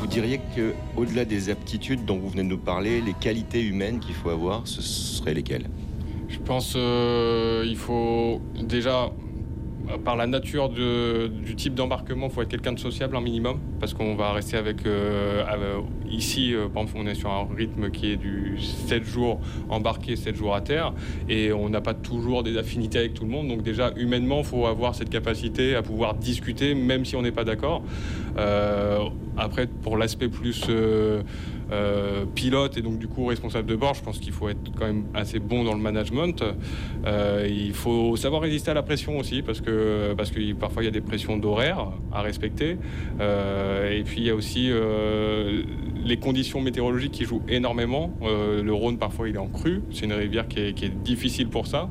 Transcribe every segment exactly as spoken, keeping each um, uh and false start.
vous diriez qu'au-delà des aptitudes dont vous venez de nous parler, les qualités humaines qu'il faut avoir, ce seraient lesquelles ? Je pense qu'il euh, faut déjà, par la nature de, du type d'embarquement, il faut être quelqu'un de sociable un minimum, parce qu'on va rester avec... Euh, euh, ici, euh, par exemple, on est sur un rythme qui est du sept jours embarqué, sept jours à terre, et on n'a pas toujours des affinités avec tout le monde. Donc déjà, humainement, il faut avoir cette capacité à pouvoir discuter, même si on n'est pas d'accord. Euh, après, pour l'aspect plus... Euh, Euh, pilote et donc du coup responsable de bord, je pense qu'il faut être quand même assez bon dans le management. Euh, il faut savoir résister à la pression aussi, parce que, parce que parfois il y a des pressions d'horaire à respecter. Euh, et puis il y a aussi euh, les conditions météorologiques qui jouent énormément. Euh, le Rhône, parfois il est en crue, c'est une rivière qui est, qui est difficile pour ça.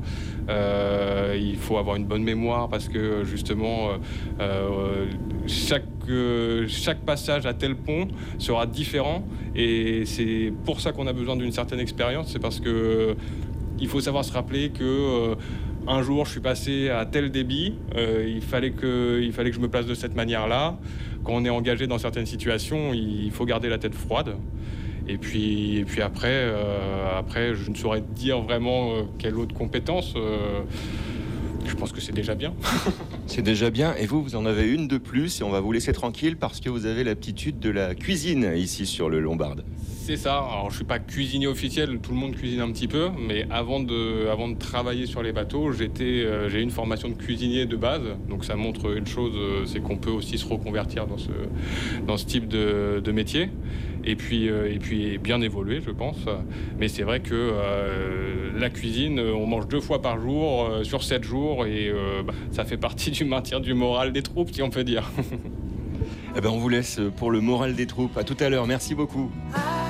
Euh, il faut avoir une bonne mémoire, parce que justement euh, chaque, euh, chaque passage à tel pont sera différent. Et c'est pour ça qu'on a besoin d'une certaine expérience. C'est parce que euh, il faut savoir se rappeler que euh, un jour je suis passé à tel débit, euh, il fallait que, il fallait que je me place de cette manière-là. Quand on est engagé dans certaines situations, il faut garder la tête froide. Et puis, et puis après, euh, après, je ne saurais dire vraiment euh, quelle autre compétence. Euh, je pense que c'est déjà bien. C'est déjà bien. Et vous, vous en avez une de plus, et on va vous laisser tranquille parce que vous avez l'aptitude de la cuisine ici sur le Lombard. C'est ça. Alors, je suis pas cuisinier officiel, tout le monde cuisine un petit peu, mais avant de, avant de travailler sur les bateaux, j'étais, euh, j'ai une formation de cuisinier de base. Donc ça montre une chose, euh, c'est qu'on peut aussi se reconvertir dans ce, dans ce type de, de métier. Et puis, euh, et puis bien évoluer, je pense. Mais c'est vrai que euh, la cuisine, on mange deux fois par jour, euh, sur sept jours, et euh, bah, ça fait partie du maintien du moral des troupes, si on peut dire. Eh ben, on vous laisse pour le moral des troupes. À tout à l'heure. Merci beaucoup. I